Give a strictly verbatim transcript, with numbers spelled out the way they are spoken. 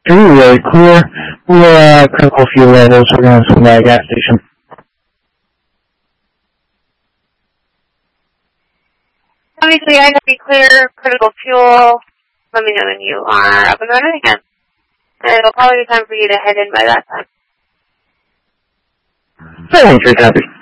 Three, really clear. We're uh, critical fuel levels. We're going to swing by a gas station. Obviously, I have to be clear, critical fuel. Let me know when you are up and running again. And it'll probably be time for you to head in by that time. seven three, copy.